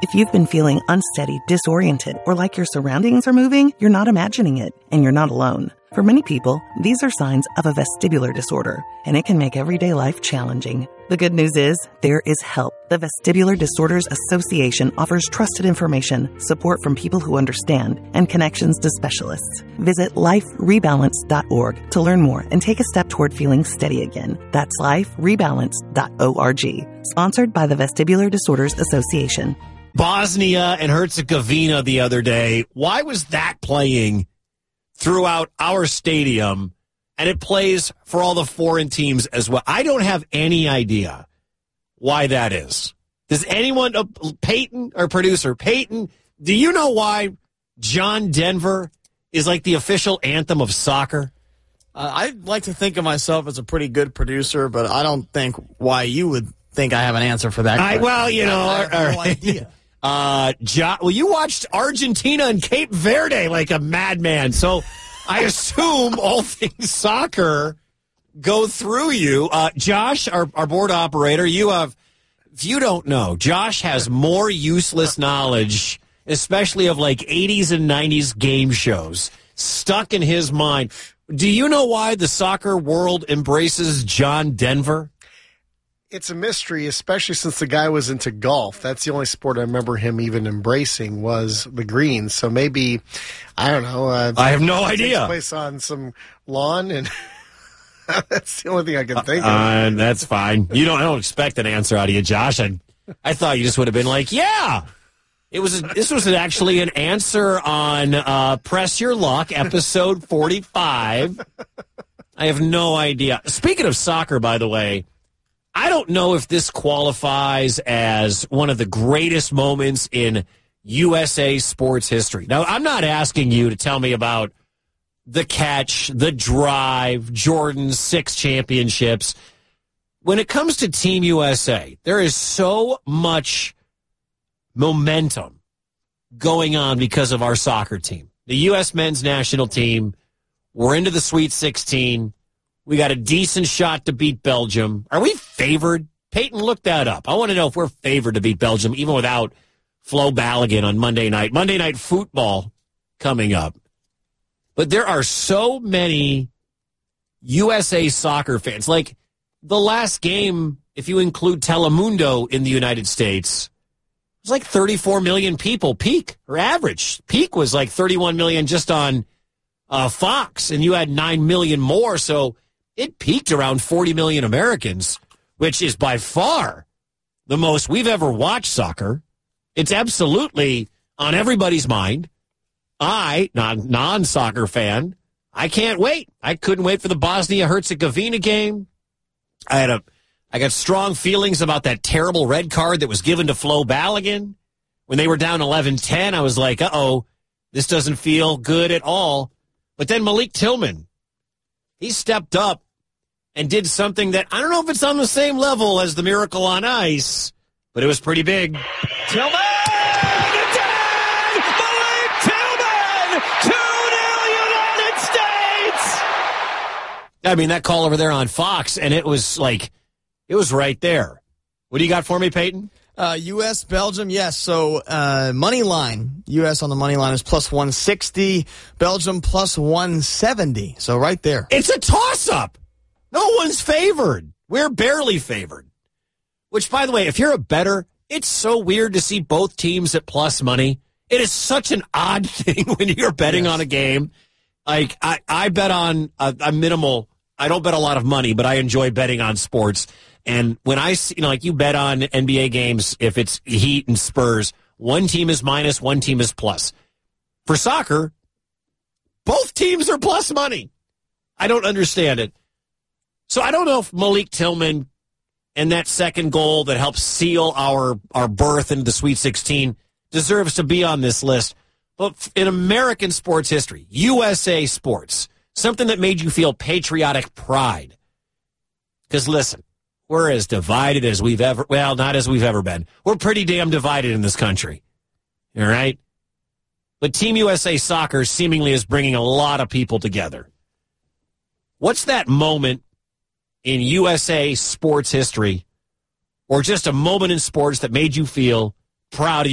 If you've been feeling unsteady, disoriented, or like your surroundings are moving, you're not imagining it, and you're not alone. For many people, these are signs of a vestibular disorder, and it can make everyday life challenging. The good news is, there is help. The Vestibular Disorders Association offers trusted information, support from people who understand, and connections to specialists. Visit liferebalance.org to learn more and take a step toward feeling steady again. That's liferebalance.org. Sponsored by the Vestibular Disorders Association. Bosnia and Herzegovina the other day. Why was that playing throughout our stadium, and it plays for all the foreign teams as well? I don't have any idea why that is. Does anyone, Peyton, our producer, Peyton, do you know why John Denver is like the official anthem of soccer? I like to think of myself as a pretty good producer, but I don't think why you would think I have an answer for that question. Well, you know, I have no idea. Well, you watched Argentina and Cape Verde like a madman, so I assume all things soccer go through you. Josh, our board operator, if you don't know, Josh has more useless knowledge, especially of like 80s and 90s game shows, stuck in his mind. Do you know why the soccer world embraces John Denver? It's a mystery, especially since the guy was into golf. That's the only sport I remember him even embracing was the greens. So maybe, I don't know. I have no idea. Takes place on some lawn, and that's the only thing I can think of. That's fine. I don't expect an answer out of you, Josh. I thought you just would have been like, yeah. This was actually an answer on Press Your Luck, episode 45. I have no idea. Speaking of soccer, by the way, I don't know if this qualifies as one of the greatest moments in USA sports history. Now, I'm not asking you to tell me about the catch, the drive, Jordan's 6 championships. When it comes to Team USA, there is so much momentum going on because of our soccer team. The U.S. men's national team, we're into the Sweet 16. We got a decent shot to beat Belgium. Are we favored? Peyton, look that up. I want to know if we're favored to beat Belgium, even without Flo Balogun on Monday night. Monday Night Football coming up. But there are so many USA soccer fans. Like the last game, if you include Telemundo in the United States, it was like 34 million people, peak, or average. Peak was like 31 million just on Fox, and you had 9 million more, so it peaked around 40 million Americans, which is by far the most we've ever watched soccer. It's absolutely on everybody's mind. I, non-soccer fan, I can't wait. I couldn't wait for the Bosnia-Herzegovina game. I got strong feelings about that terrible red card that was given to Flo Balogun. When they were down 11-10, I was like, uh-oh, this doesn't feel good at all. But then Malik Tillman, he stepped up and did something that I don't know if it's on the same level as the Miracle on Ice, but it was pretty big. Tillman! Malik Tillman! 2-0 United States! I mean, that call over there on Fox, and it was like, it was right there. What do you got for me, Peyton? U.S. Belgium, yes. So money line, U.S. on the money line is plus 160, Belgium plus 170. So right there. It's a toss-up. No one's favored. We're barely favored. Which, by the way, if you're a bettor, it's so weird to see both teams at plus money. It is such an odd thing when you're betting on a game. Like, I bet on a minimal. I don't bet a lot of money, but I enjoy betting on sports. And when I see, like you bet on NBA games, if it's Heat and Spurs, one team is minus, one team is plus. For soccer, both teams are plus money. I don't understand it. So I don't know if Malik Tillman and that second goal that helped seal our berth into the Sweet 16 deserves to be on this list. But in American sports history, USA sports, something that made you feel patriotic pride. Because listen, we're as divided as we've ever, well, not as we've ever been. We're pretty damn divided in this country. All right? But Team USA Soccer seemingly is bringing a lot of people together. What's that moment in USA sports history, or just a moment in sports that made you feel proud of